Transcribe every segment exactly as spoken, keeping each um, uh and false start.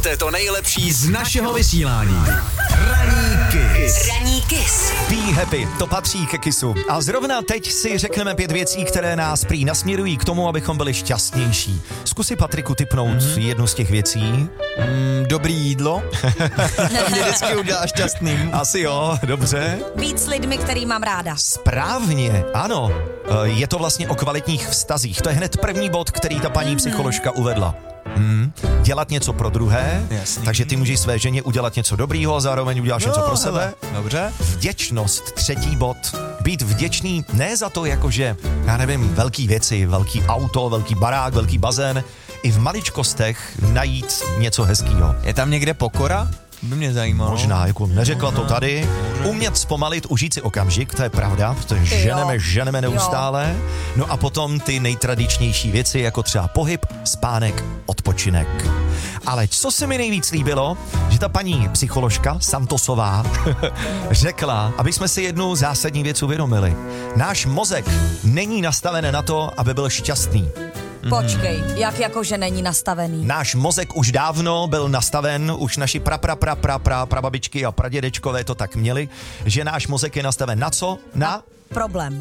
Získáte to nejlepší z našeho vysílání. Ranní Kiss. Ranní Kiss. Be happy, to patří ke Kissu. A zrovna teď si řekneme pět věcí, které nás prý nasměrují k tomu, abychom byli šťastnější. Zkus si, Patriku, tipnout mm-hmm. jednu z těch věcí. Mm, dobrý jídlo. Mě vždycky udělá šťastným. Asi jo, dobře. Být s lidmi, který mám ráda. Správně, ano. Je to vlastně o kvalitních vztazích. To je hned první bod, který ta paní psycholožka uvedla. Hmm. Dělat něco pro druhé, Jasný. takže ty můžeš své ženě udělat něco dobrýho a zároveň uděláš Jo, něco pro hele, sebe. Dobře. Vděčnost, třetí bod. Být vděčný ne za to, jakože, já nevím, velký věci, velký auto, velký barák, velký bazén. I v maličkostech najít něco hezkýho. Je tam někde pokora? By mě zajímalo. Možná, jako neřekla to tady. Umět zpomalit, užít si okamžik, to je pravda, protože ženeme, ženeme neustále. No a potom ty nejtradičnější věci, jako třeba pohyb, spánek, odpočinek. Ale co se mi nejvíc líbilo, že ta paní psycholožka Santosová řekla, aby jsme si jednu zásadní věc uvědomili. Náš mozek není nastaven na to, aby byl šťastný. Počkej, jak jako, že není nastavený? Náš mozek už dávno byl nastaven, už naši pra, pra, pra, pra, pra, prababičky a pradědečkové to tak měli, že náš mozek je nastaven na co? Na? Problém.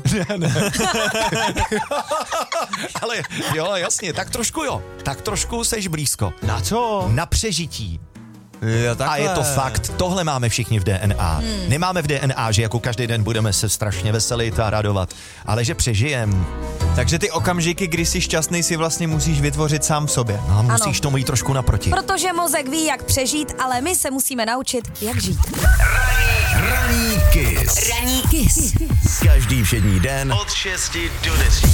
Ale jo, jasně, tak trošku jo, tak trošku seš blízko. Na co? Na přežití. Jo, A je to fakt, tohle máme všichni v D N A. Hmm. Nemáme v D N A, že jako každý den budeme se strašně veselit a radovat, ale že přežijem. Takže ty okamžiky, kdy jsi šťastný, si vlastně musíš vytvořit sám v sobě. A musíš Ano. tomu jít trošku naproti. Protože mozek ví, jak přežít, ale my se musíme naučit, jak žít. Ranní Kiss. Ranní Kiss. Každý všední den od šesti do deseti.